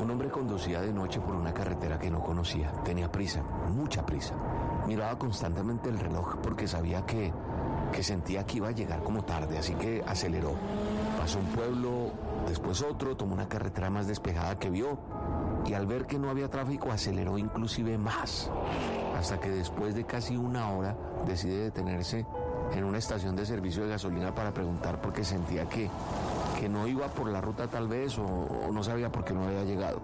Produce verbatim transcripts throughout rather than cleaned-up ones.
Un hombre conducía de noche por una carretera que no conocía. Tenía prisa, mucha prisa. Miraba constantemente el reloj porque sabía que, que sentía que iba a llegar como tarde, así que aceleró. Pasó un pueblo, después otro, tomó una carretera más despejada que vio y al ver que no había tráfico aceleró inclusive más, hasta que después de casi una hora decide detenerse en una estación de servicio de gasolina para preguntar porque sentía que, que no iba por la ruta tal vez o, o no sabía por qué no había llegado.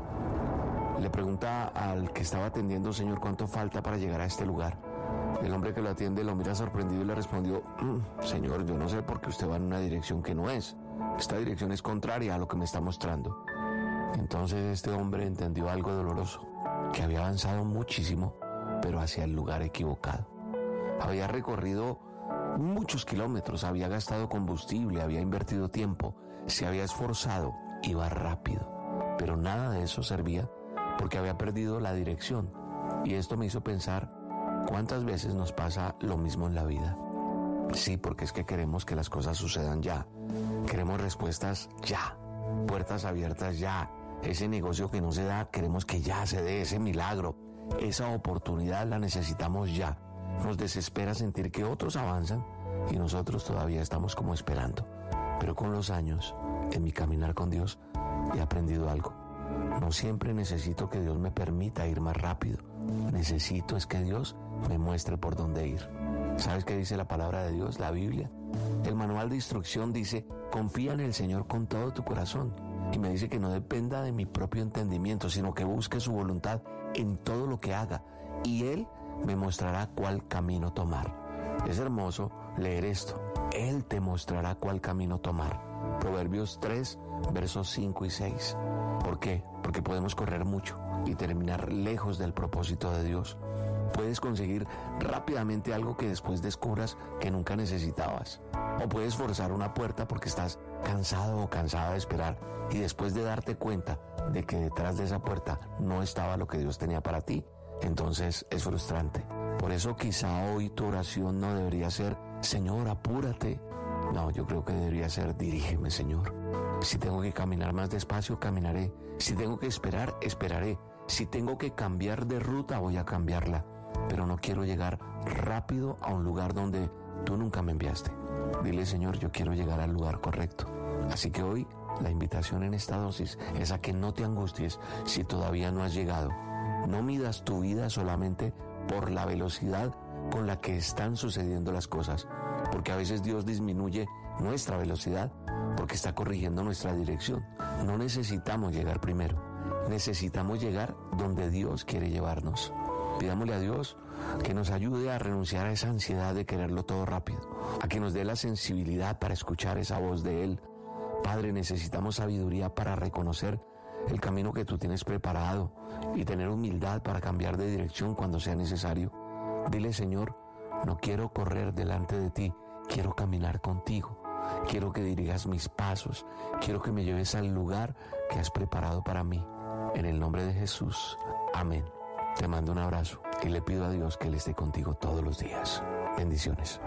Le pregunta al que estaba atendiendo: señor, ¿cuánto falta para llegar a este lugar? El hombre que lo atiende lo mira sorprendido y le respondió: mm, señor, yo no sé por qué usted va en una dirección que no es. Esta dirección es contraria a lo que me está mostrando. Entonces este hombre entendió algo doloroso, que había avanzado muchísimo, pero hacia el lugar equivocado. Había recorrido muchos kilómetros, había gastado combustible, había invertido tiempo, se había esforzado, iba rápido, pero nada de eso servía porque había perdido la dirección. Y esto me hizo pensar cuántas veces nos pasa lo mismo en la vida. Sí, porque es que queremos que las cosas sucedan ya, queremos respuestas ya, puertas abiertas ya, ese negocio que no se da, queremos que ya se dé ese milagro, esa oportunidad la necesitamos ya. Nos desespera sentir que otros avanzan y nosotros todavía estamos como esperando. Pero con los años, en mi caminar con Dios, he aprendido algo. No siempre necesito que Dios me permita ir más rápido. Necesito es que Dios me muestre por dónde ir. ¿Sabes qué dice la palabra de Dios, la Biblia? El manual de instrucción dice: confía en el Señor con todo tu corazón. Y me dice que no dependa de mi propio entendimiento, sino que busque su voluntad en todo lo que haga. Y Él me mostrará cuál camino tomar. Es hermoso leer esto. Él te mostrará cuál camino tomar. Proverbios tres, versos cinco y seis. ¿Por qué? Porque podemos correr mucho y terminar lejos del propósito de Dios. Puedes conseguir rápidamente algo que después descubras que nunca necesitabas. O puedes forzar una puerta porque estás cansado o cansada de esperar y después de darte cuenta de que detrás de esa puerta no estaba lo que Dios tenía para ti, entonces es frustrante. Por eso quizá hoy tu oración no debería ser: Señor, apúrate. No, yo creo que debería ser: dirígeme, Señor. Si tengo que caminar más despacio, caminaré. Si tengo que esperar, esperaré. Si tengo que cambiar de ruta, voy a cambiarla. Pero no quiero llegar rápido a un lugar donde tú nunca me enviaste. Dile: Señor, yo quiero llegar al lugar correcto. Así que hoy la invitación en esta dosis es a que no te angusties si todavía no has llegado. No midas tu vida solamente por la velocidad con la que están sucediendo las cosas, porque a veces Dios disminuye nuestra velocidad porque está corrigiendo nuestra dirección. No necesitamos llegar primero, necesitamos llegar donde Dios quiere llevarnos. Pidámosle a Dios que nos ayude a renunciar a esa ansiedad de quererlo todo rápido, a que nos dé la sensibilidad para escuchar esa voz de Él. Padre, necesitamos sabiduría para reconocer el camino que tú tienes preparado y tener humildad para cambiar de dirección cuando sea necesario. Dile: Señor, no quiero correr delante de ti, quiero caminar contigo. Quiero que dirijas mis pasos, quiero que me lleves al lugar que has preparado para mí. En el nombre de Jesús, amén. Te mando un abrazo y le pido a Dios que Él esté contigo todos los días. Bendiciones.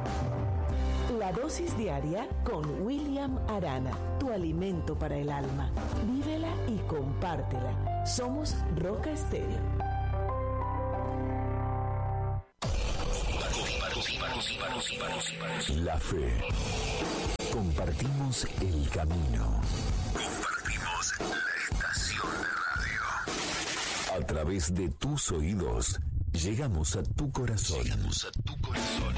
La dosis diaria con William Arana, tu alimento para el alma. Vívela y compártela. Somos Roca Estéreo. La fe. Compartimos el camino. Compartimos la estación de radio. A través de tus oídos, llegamos a tu corazón. Llegamos a tu corazón.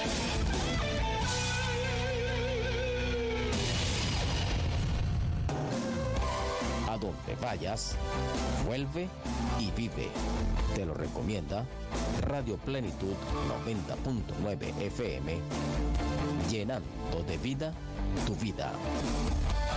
A donde vayas, vuelve y vive. Te lo recomienda Radio Plenitud noventa punto nueve F M, llenando de vida tu vida.